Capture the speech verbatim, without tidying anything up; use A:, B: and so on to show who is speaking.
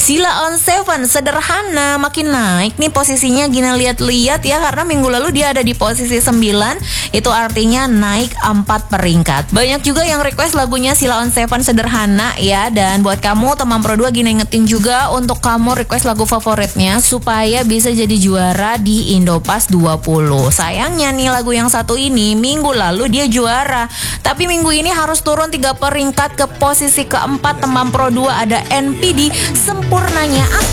A: Sheila on Seven, Sederhana, makin naik nih posisinya. Gina lihat-lihat ya, karena minggu lalu dia ada di posisi sembilan. Itu artinya naik empat peringkat. Banyak juga yang request lagunya Sheila on Seven, Sederhana ya. Dan buat kamu teman Pro dua, Gina ingetin juga untuk kamu request lagu favoritnya supaya bisa jadi juara di Indopass dua puluh. Sayangnya nih lagu yang satu ini minggu lalu dia juara, tapi minggu ini harus turun tiga peringkat ke posisi keempat. Teman Pro dua ada N P D, Sempurnanya Aku.